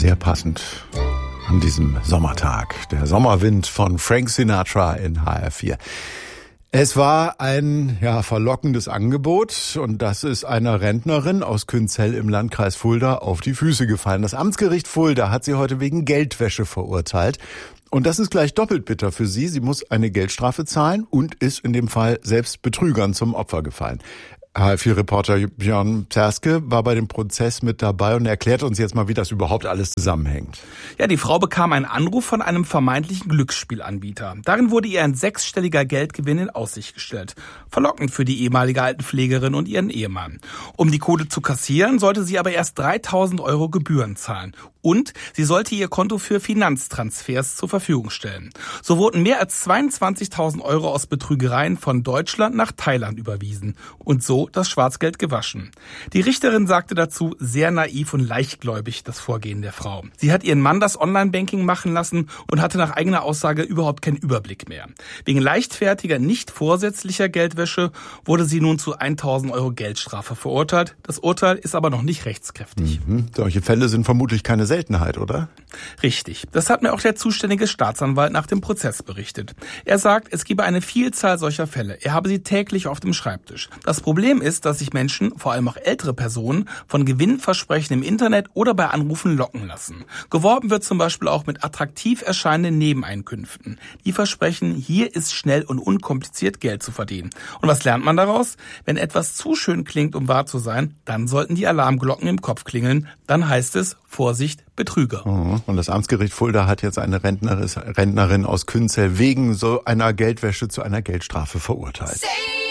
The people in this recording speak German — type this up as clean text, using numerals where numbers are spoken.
sehr passend an diesem Sommertag. Der Sommerwind von Frank Sinatra in HR4. Es war ein verlockendes Angebot und das ist einer Rentnerin aus Künzell im Landkreis Fulda auf die Füße gefallen. Das Amtsgericht Fulda hat sie heute wegen Geldwäsche verurteilt. Und das ist gleich doppelt bitter für sie. Sie muss eine Geldstrafe zahlen und ist in dem Fall selbst Betrügern zum Opfer gefallen. HR4-Reporter Björn Zerske war bei dem Prozess mit dabei und erklärt uns jetzt mal, wie das überhaupt alles zusammenhängt. Ja, die Frau bekam einen Anruf von einem vermeintlichen Glücksspielanbieter. Darin wurde ihr ein 6-stelliger Geldgewinn in Aussicht gestellt. Verlockend für die ehemalige Altenpflegerin und ihren Ehemann. Um die Kohle zu kassieren, sollte sie aber erst 3.000 € Gebühren zahlen. Und sie sollte ihr Konto für Finanztransfers zur Verfügung stellen. So wurden mehr als 22.000 € aus Betrügereien von Deutschland nach Thailand überwiesen. Und so das Schwarzgeld gewaschen. Die Richterin sagte dazu, sehr naiv und leichtgläubig das Vorgehen der Frau. Sie hat ihren Mann das Online-Banking machen lassen und hatte nach eigener Aussage überhaupt keinen Überblick mehr. Wegen leichtfertiger, nicht vorsätzlicher Geldwäsche wurde sie nun zu 1.000 € Geldstrafe verurteilt. Das Urteil ist aber noch nicht rechtskräftig. Solche Fälle sind vermutlich keine Seltenheit, oder? Richtig. Das hat mir auch der zuständige Staatsanwalt nach dem Prozess berichtet. Er sagt, es gebe eine Vielzahl solcher Fälle. Er habe sie täglich auf dem Schreibtisch. Das Problem ist, dass sich Menschen, vor allem auch ältere Personen, von Gewinnversprechen im Internet oder bei Anrufen locken lassen. Geworben wird zum Beispiel auch mit attraktiv erscheinenden Nebeneinkünften. Die versprechen, hier ist schnell und unkompliziert Geld zu verdienen. Und was lernt man daraus? Wenn etwas zu schön klingt, um wahr zu sein, dann sollten die Alarmglocken im Kopf klingeln. Dann heißt es, Vorsicht, Betrüger. Und das Amtsgericht Fulda hat jetzt eine Rentnerin aus Künzell wegen so einer Geldwäsche zu einer Geldstrafe verurteilt.